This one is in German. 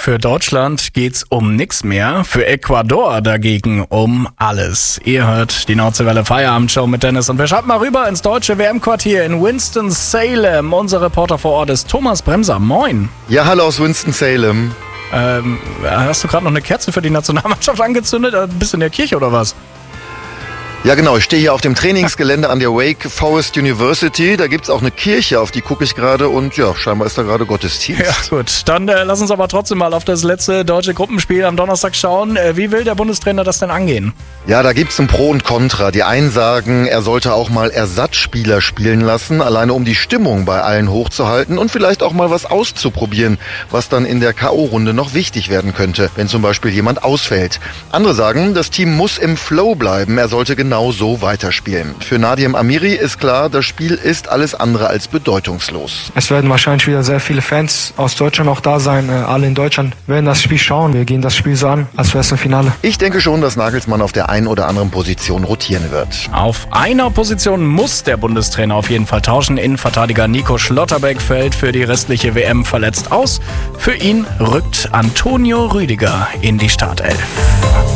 Für Deutschland geht's um nichts mehr, für Ecuador dagegen um alles. Ihr hört die Nordseewelle Feierabendshow mit Dennis und wir schalten mal rüber ins deutsche WM-Quartier in Winston-Salem. Unser Reporter vor Ort ist Thomas Bremser. Moin. Ja, hallo aus Winston-Salem. Hast du gerade noch eine Kerze für die Nationalmannschaft angezündet? Bist du in der Kirche oder was? Ja genau, ich stehe hier auf dem Trainingsgelände an der Wake Forest University. Da gibt's auch eine Kirche, auf die gucke ich gerade und ja, scheinbar ist da gerade Gottesdienst. Ja gut, dann lass uns aber trotzdem mal auf das letzte deutsche Gruppenspiel am Donnerstag schauen. Wie will der Bundestrainer das denn angehen? Ja, da gibt's ein Pro und Contra. Die einen sagen, er sollte auch mal Ersatzspieler spielen lassen, alleine um die Stimmung bei allen hochzuhalten und vielleicht auch mal was auszuprobieren, was dann in der K.O.-Runde noch wichtig werden könnte, wenn zum Beispiel jemand ausfällt. Andere sagen, das Team muss im Flow bleiben, er sollte genau so weiterspielen. Für Nadim Amiri ist klar, das Spiel ist alles andere als bedeutungslos. Es werden wahrscheinlich wieder sehr viele Fans aus Deutschland auch da sein. Alle in Deutschland werden das Spiel schauen. Wir gehen das Spiel so an, als wäre es ein Finale. Ich denke schon, dass Nagelsmann auf der einen oder anderen Position rotieren wird. Auf einer Position muss der Bundestrainer auf jeden Fall tauschen. Innenverteidiger Nico Schlotterbeck fällt für die restliche WM verletzt aus. Für ihn rückt Antonio Rüdiger in die Startelf.